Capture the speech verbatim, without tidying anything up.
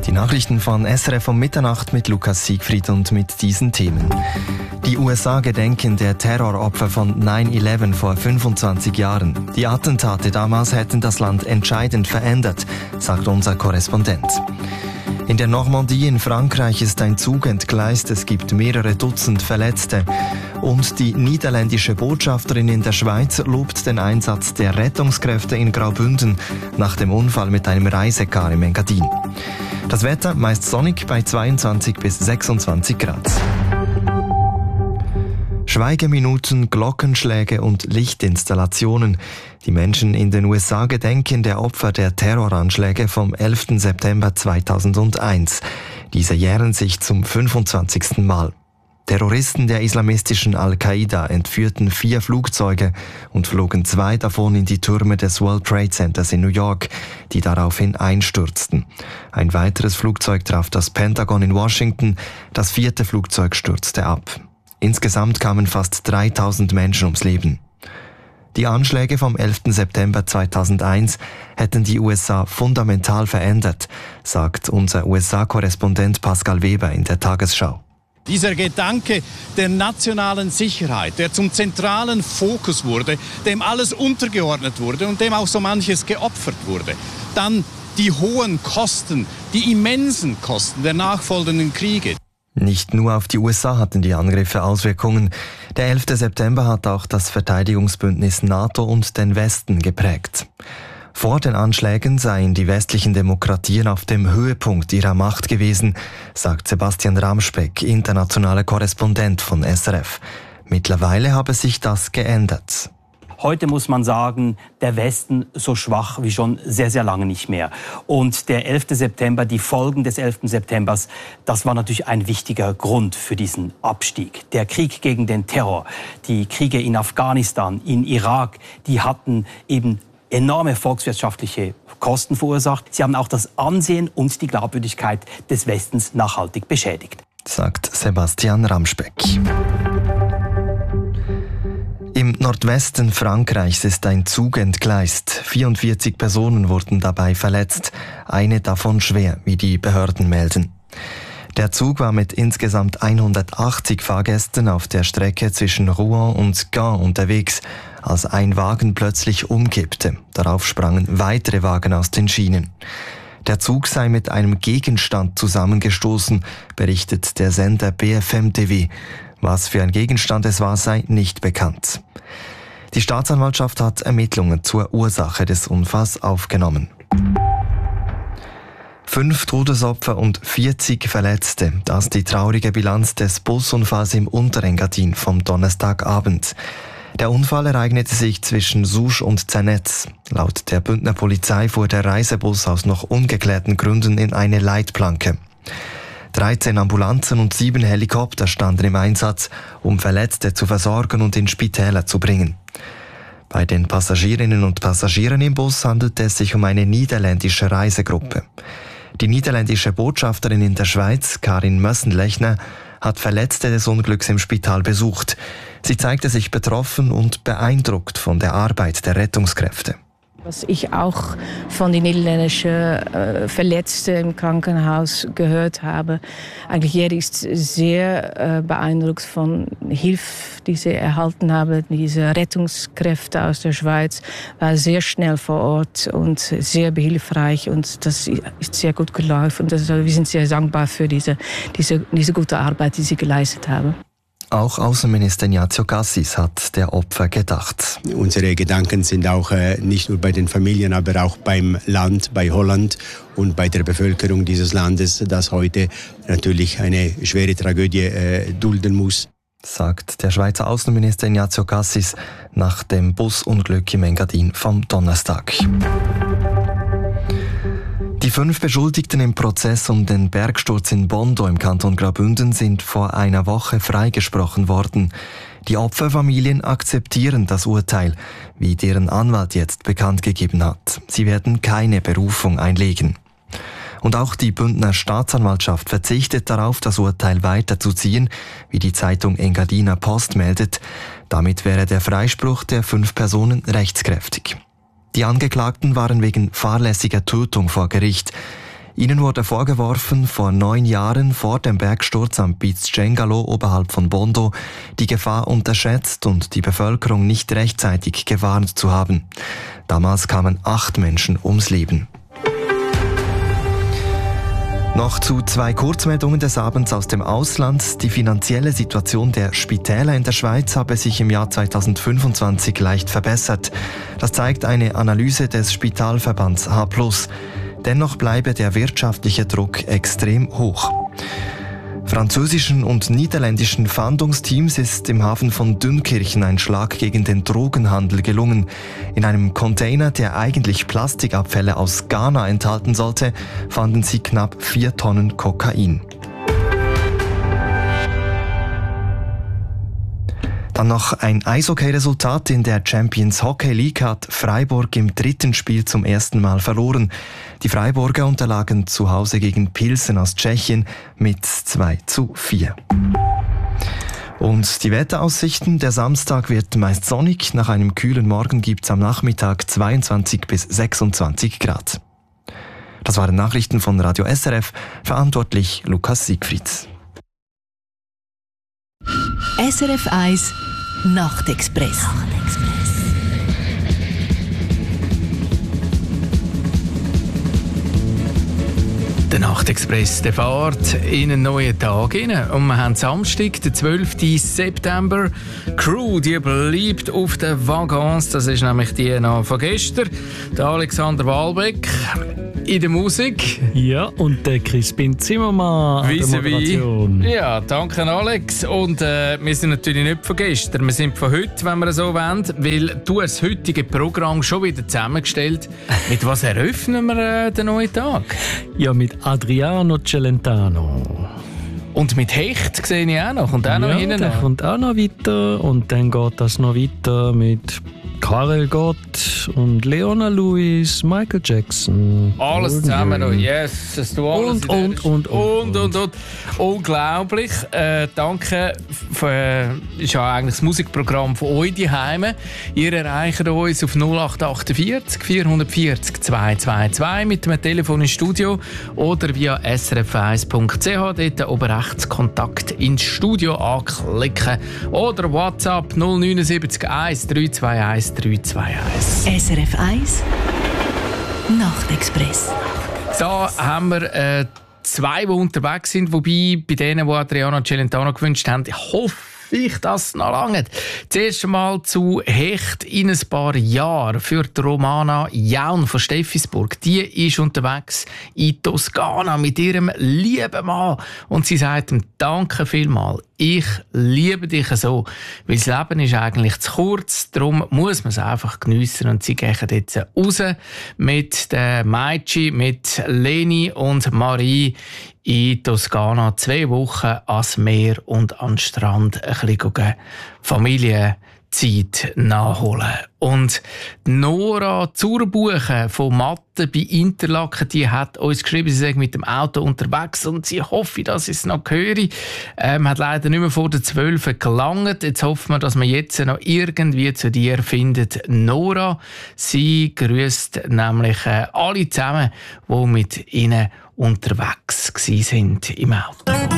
Die Nachrichten von S R F um Mitternacht mit Lukas Siegfried und mit diesen Themen. Die U S A gedenken der Terroropfer von neun elf vor fünfundzwanzig Jahren. Die Attentate damals hätten das Land entscheidend verändert, sagt unser Korrespondent. In der Normandie in Frankreich ist ein Zug entgleist, es gibt mehrere Dutzend Verletzte. Und die niederländische Botschafterin in der Schweiz lobt den Einsatz der Rettungskräfte in Graubünden nach dem Unfall mit einem Reisekar im Engadin. Das Wetter meist sonnig bei zweiundzwanzig bis sechsundzwanzig Grad. Schweigeminuten, Glockenschläge und Lichtinstallationen. Die Menschen in den U S A gedenken der Opfer der Terroranschläge vom elften September zweitausendeins. Diese jähren sich zum fünfundzwanzigsten Mal. Terroristen der islamistischen Al-Qaida entführten vier Flugzeuge und flogen zwei davon in die Türme des World Trade Centers in New York, die daraufhin einstürzten. Ein weiteres Flugzeug traf das Pentagon in Washington, das vierte Flugzeug stürzte ab. Insgesamt kamen fast dreitausend Menschen ums Leben. Die Anschläge vom elften September zweitausendeins hätten die U S A fundamental verändert, sagt unser U S A-Korrespondent Pascal Weber in der Tagesschau. Dieser Gedanke der nationalen Sicherheit, der zum zentralen Fokus wurde, dem alles untergeordnet wurde und dem auch so manches geopfert wurde. Dann die hohen Kosten, die immensen Kosten der nachfolgenden Kriege. Nicht nur auf die U S A hatten die Angriffe Auswirkungen. Der elfte September hat auch das Verteidigungsbündnis NATO und den Westen geprägt. Vor den Anschlägen seien die westlichen Demokratien auf dem Höhepunkt ihrer Macht gewesen, sagt Sebastian Ramspeck, internationaler Korrespondent von S R F. Mittlerweile habe sich das geändert. Heute muss man sagen, der Westen so schwach wie schon sehr, sehr lange nicht mehr. Und der elfte September, die Folgen des elften Septembers, das war natürlich ein wichtiger Grund für diesen Abstieg. Der Krieg gegen den Terror, die Kriege in Afghanistan, in Irak, die hatten eben enorme volkswirtschaftliche Kosten verursacht. Sie haben auch das Ansehen und die Glaubwürdigkeit des Westens nachhaltig beschädigt, sagt Sebastian Ramspeck. Im Nordwesten Frankreichs ist ein Zug entgleist. vierundvierzig Personen wurden dabei verletzt, eine davon schwer, wie die Behörden melden. Der Zug war mit insgesamt hundertachtzig Fahrgästen auf der Strecke zwischen Rouen und Gand unterwegs, als ein Wagen plötzlich umkippte. Darauf sprangen weitere Wagen aus den Schienen. Der Zug sei mit einem Gegenstand zusammengestoßen, berichtet der Sender B F M T V. Was für ein Gegenstand es war, sei nicht bekannt. Die Staatsanwaltschaft hat Ermittlungen zur Ursache des Unfalls aufgenommen. Fünf Todesopfer und vierzig Verletzte. Das ist die traurige Bilanz des Busunfalls im Unterengadin vom Donnerstagabend. Der Unfall ereignete sich zwischen Souche und Zernetz. Laut der Bündner Polizei fuhr der Reisebus aus noch ungeklärten Gründen in eine Leitplanke. dreizehn Ambulanzen und sieben Helikopter standen im Einsatz, um Verletzte zu versorgen und in Spitäler zu bringen. Bei den Passagierinnen und Passagieren im Bus handelte es sich um eine niederländische Reisegruppe. Die niederländische Botschafterin in der Schweiz, Karin Mössenlechner, hat Verletzte des Unglücks im Spital besucht. Sie zeigte sich betroffen und beeindruckt von der Arbeit der Rettungskräfte. Was ich auch von den niederländischen äh, Verletzten im Krankenhaus gehört habe, eigentlich jeder ist sehr äh, beeindruckt von der Hilfe, die sie erhalten haben. Diese Rettungskräfte aus der Schweiz waren sehr schnell vor Ort und sehr behilfreich und das ist sehr gut gelaufen. Und das, wir sind sehr dankbar für diese, diese, diese gute Arbeit, die sie geleistet haben. Auch Außenminister Ignazio Cassis hat der Opfer gedacht. Unsere Gedanken sind auch äh, nicht nur bei den Familien, aber auch beim Land, bei Holland und bei der Bevölkerung dieses Landes, das heute natürlich eine schwere Tragödie äh, dulden muss, sagt der Schweizer Außenminister Ignazio Cassis nach dem Busunglück im Engadin vom Donnerstag. Die fünf Beschuldigten im Prozess um den Bergsturz in Bondo im Kanton Graubünden sind vor einer Woche freigesprochen worden. Die Opferfamilien akzeptieren das Urteil, wie deren Anwalt jetzt bekannt gegeben hat. Sie werden keine Berufung einlegen. Und auch die Bündner Staatsanwaltschaft verzichtet darauf, das Urteil weiterzuziehen, wie die Zeitung Engadiner Post meldet. Damit wäre der Freispruch der fünf Personen rechtskräftig. Die Angeklagten waren wegen fahrlässiger Tötung vor Gericht. Ihnen wurde vorgeworfen, vor neun Jahren vor dem Bergsturz am Piz Cengalo oberhalb von Bondo die Gefahr unterschätzt und die Bevölkerung nicht rechtzeitig gewarnt zu haben. Damals kamen acht Menschen ums Leben. Noch zu zwei Kurzmeldungen des Abends aus dem Ausland. Die finanzielle Situation der Spitäler in der Schweiz habe sich im Jahr zweitausendfünfundzwanzig leicht verbessert. Das zeigt eine Analyse des Spitalverbands H plus. Dennoch bleibe der wirtschaftliche Druck extrem hoch. Französischen und niederländischen Fahndungsteams ist im Hafen von Dünkirchen ein Schlag gegen den Drogenhandel gelungen. In einem Container, der eigentlich Plastikabfälle aus Ghana enthalten sollte, fanden sie knapp vier Tonnen Kokain. Dann noch ein Eishockey-Resultat. In der Champions Hockey League hat Freiburg im dritten Spiel zum ersten Mal verloren. Die Freiburger unterlagen zu Hause gegen Pilsen aus Tschechien mit zwei zu vier. Und die Wetteraussichten: Der Samstag wird meist sonnig. Nach einem kühlen Morgen gibt es am Nachmittag zweiundzwanzig bis sechsundzwanzig Grad. Das waren Nachrichten von Radio S R F. Verantwortlich Lukas Siegfried. S R F eins Nachtexpress. Der Nachtexpress, der fährt in einen neuen Tag rein. Und wir haben Samstag, den zwölften September. Crew, die bleibt auf den Waggons. Das ist nämlich die noch von gestern. Der Alexander Wahlbeck in der Musik. Ja, und der Crispin Zimmermann an der Moderation. Ja, danke Alex. Und äh, wir sind natürlich nicht von gestern, wir sind von heute, wenn wir so wollen, weil du hast das heutige Programm schon wieder zusammengestellt. Mit was eröffnen wir äh, den neuen Tag? Ja, mit Adriano Celentano. Und mit Hecht sehe ich auch noch. Kommt auch noch ja, hinten. Der kommt auch noch weiter. Und dann geht das noch weiter mit Karel Gott und Leona Lewis, Michael Jackson. Alles zusammen noch. Yes, das du alles und, und, und, und, und, und, und. Unglaublich. Äh, danke. Für, äh, ist ja eigentlich das Musikprogramm von euch daheim. Ihr erreicht uns auf null acht vier acht vier vier null zwei zwei zwei mit dem Telefon ins Studio oder via s r f eins punkt c h. Dort oben rechts Kontakt ins Studio anklicken. Oder WhatsApp null neun sieben eins drei zwei eins drei zwei eins. S R F eins Nachtexpress. Da haben wir äh, zwei, die unterwegs sind, wobei bei denen, die Adriano Celentano gewünscht haben, ich hoffe ich, dass es noch lange. Zuerst einmal zu Hecht in ein paar Jahren für die Romana Jaun von Steffisburg. Die ist unterwegs in Toskana mit ihrem lieben Mann und sie sagt ihm danke vielmals. Ich liebe dich so, weil das Leben ist eigentlich zu kurz, darum muss man es einfach geniessen. Und sie gehen jetzt raus mit der Meitschi, mit Leni und Marie in Toskana. Zwei Wochen ans Meer und an den Strand ein bisschen Familienzeit nachholen. Und Nora Zurbuchen von Matte bei Interlaken, die hat uns geschrieben, sie sei mit dem Auto unterwegs und sie hoffe, dass ich es noch höre. Ähm, hat leider nicht mehr vor der zwölf gelangt. Jetzt hoffen wir, dass wir jetzt noch irgendwie zu dir findet. Nora, sie grüßt nämlich äh, alle zusammen, die mit ihnen unterwegs waren im Auto.